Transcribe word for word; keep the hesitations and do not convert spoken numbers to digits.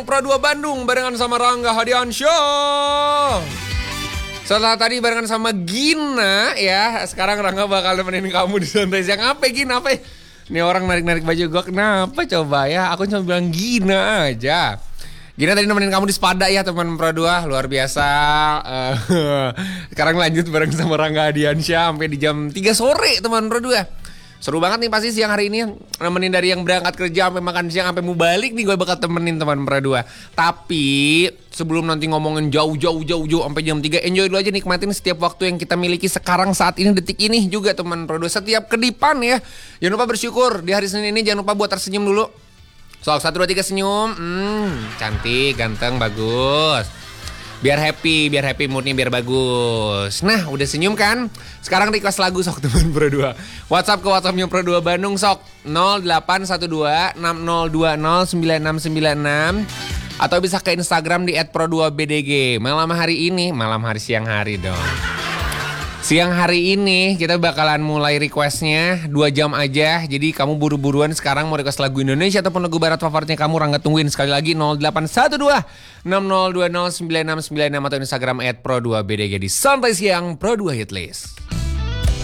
Pro dua Bandung barengan sama Rangga Hadiansyah. Setelah tadi barengan sama Gina ya, sekarang Rangga bakal nemenin kamu di santai siang. Apa Gina? Apa? Ini orang narik-narik baju gue kenapa coba ya? Aku cuma bilang Gina aja. Gina tadi nemenin kamu di Spada ya teman Pro dua, luar biasa. Uh, sekarang lanjut bareng sama Rangga Hadiansyah sampai di jam tiga sore teman Pro dua. Seru banget nih pasti siang hari ini, nemenin dari yang berangkat kerja sampai makan siang sampai mau balik nih gue bakal temenin teman Pro dua. Tapi sebelum nanti ngomongin jauh-jauh jauh-jauh sampai jam tiga, enjoy dulu aja, nikmatin setiap waktu yang kita miliki sekarang saat ini detik ini juga teman Pro dua. Setiap kedipan ya. Jangan lupa bersyukur di hari Senin ini, jangan lupa buat tersenyum dulu. Soal satu dua tiga senyum. Hmm, cantik, ganteng, bagus. Biar happy, biar happy moodnya biar bagus. Nah udah senyum kan? Sekarang request lagu sok teman Pro dua. WhatsApp ke WhatsAppnya Pro dua Bandung sok nol delapan satu dua enam nol dua nol sembilan enam sembilan enam. Atau bisa ke Instagram di et pro dua b d g. Malam hari ini, malam hari siang hari dong. Siang hari ini kita bakalan mulai requestnya dua jam aja. Jadi kamu buru-buruan sekarang mau request lagu Indonesia ataupun lagu barat favoritnya kamu, Rangga tungguin sekali lagi nol delapan satu dua enam nol dua nol sembilan enam sembilan enam atau Instagram et pro dua b d g di Santai Siang Pro dua Hitlist.